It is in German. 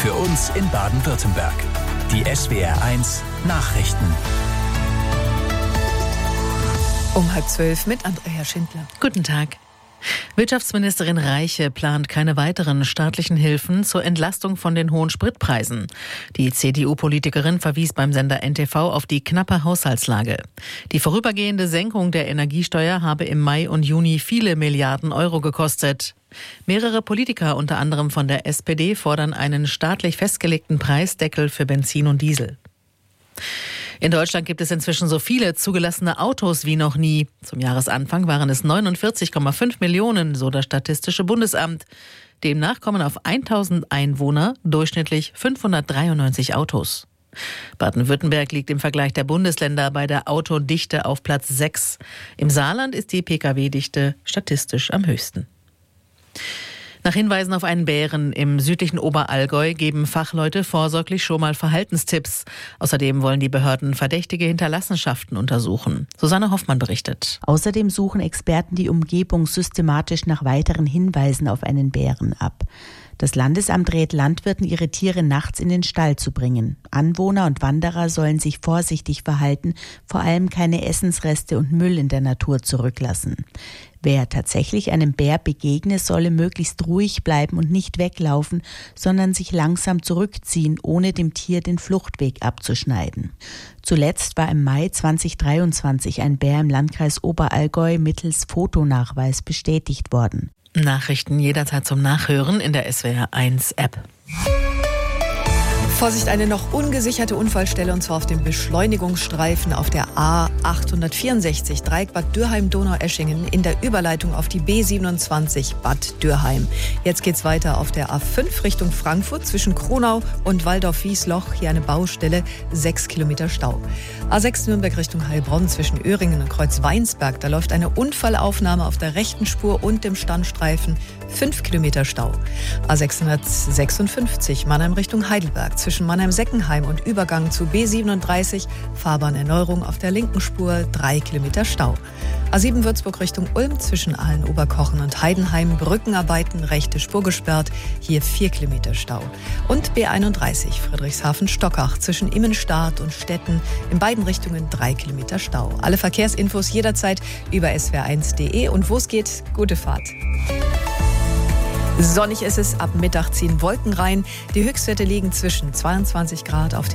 für uns in Baden-Württemberg. Die SWR1 Nachrichten. Um 11:30 mit Andrea Schindler. Guten Tag. Wirtschaftsministerin Reiche plant keine weiteren staatlichen Hilfen zur Entlastung von den hohen Spritpreisen. Die CDU-Politikerin verwies beim Sender NTV auf die knappe Haushaltslage. Die vorübergehende Senkung der Energiesteuer habe im Mai und Juni viele Milliarden Euro gekostet. Mehrere Politiker, unter anderem von der SPD, fordern einen staatlich festgelegten Preisdeckel für Benzin und Diesel. In Deutschland gibt es inzwischen so viele zugelassene Autos wie noch nie. Zum Jahresanfang waren es 49,5 Millionen, so das Statistische Bundesamt. Demnach kommen auf 1000 Einwohner durchschnittlich 593 Autos. Baden-Württemberg liegt im Vergleich der Bundesländer bei der Autodichte auf Platz 6. Im Saarland ist die Pkw-Dichte statistisch am höchsten. Nach Hinweisen auf einen Bären im südlichen Oberallgäu geben Fachleute vorsorglich schon mal Verhaltenstipps. Außerdem wollen die Behörden verdächtige Hinterlassenschaften untersuchen. Susanne Hoffmann berichtet. Außerdem suchen Experten die Umgebung systematisch nach weiteren Hinweisen auf einen Bären ab. Das Landesamt rät Landwirten, ihre Tiere nachts in den Stall zu bringen. Anwohner und Wanderer sollen sich vorsichtig verhalten, vor allem keine Essensreste und Müll in der Natur zurücklassen. Wer tatsächlich einem Bär begegne, solle möglichst ruhig bleiben und nicht weglaufen, sondern sich langsam zurückziehen, ohne dem Tier den Fluchtweg abzuschneiden. Zuletzt war im Mai 2023 ein Bär im Landkreis Oberallgäu mittels Fotonachweis bestätigt worden. Nachrichten jederzeit zum Nachhören in der SWR1-App. Vorsicht, eine noch ungesicherte Unfallstelle, und zwar auf dem Beschleunigungsstreifen auf der A864 Dreieck Bad Dürheim-Donaueschingen in der Überleitung auf die B27 Bad Dürheim. Jetzt geht's weiter auf der A5 Richtung Frankfurt zwischen Kronau und Waldorf-Wiesloch. Hier eine Baustelle, 6 Kilometer Stau. A6 Nürnberg Richtung Heilbronn zwischen Öhringen und Kreuzweinsberg. Da läuft eine Unfallaufnahme auf der rechten Spur und dem Standstreifen, 5 Kilometer Stau. A656 Mannheim Richtung Heidelberg zwischen Mannheim-Seckenheim und Übergang zu B37 Fahrbahnerneuerung auf der linken Spur, 3 Kilometer Stau. A7 Würzburg Richtung Ulm zwischen Aalen-Oberkochen und Heidenheim Brückenarbeiten, rechte Spur gesperrt, hier 4 Kilometer Stau. Und B31 Friedrichshafen-Stockach zwischen Immenstadt und Stetten in beiden Richtungen 3 Kilometer Stau. Alle Verkehrsinfos jederzeit über swr1.de und wo es geht, gute Fahrt. Sonnig ist es, ab Mittag ziehen Wolken rein. Die Höchstwerte liegen zwischen 22 Grad auf den